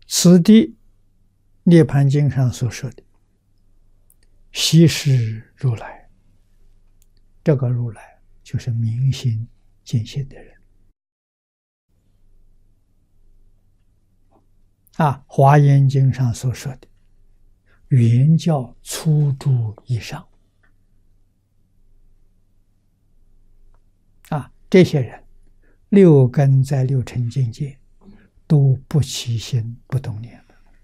此地涅盘经上所说的悉是如来，这个如来就是明心见性的人。华严经上所说的原教初住以上，这些人六根在六尘境界都不起心不动念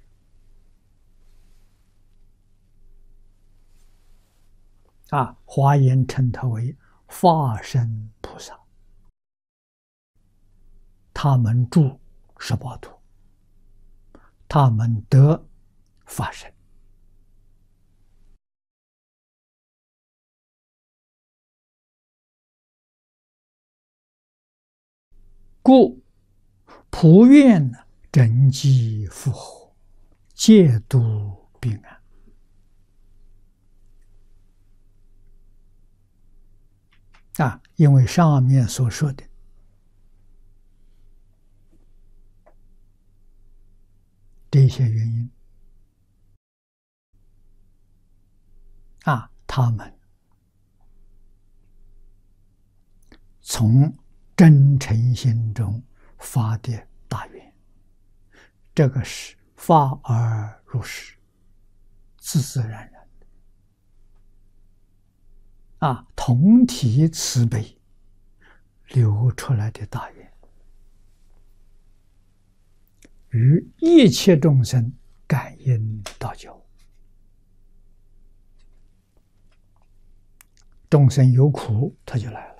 的。华严称他为化身菩萨，他们住十八土，他们得法身。故普愿真机复活，戒度彼岸。因为上面所说的这些原因，他们从真诚心中发的大愿，这个是发而入实，自自然然的同体慈悲流出来的大愿，与一切众生感应道交。众生有苦，他就来了。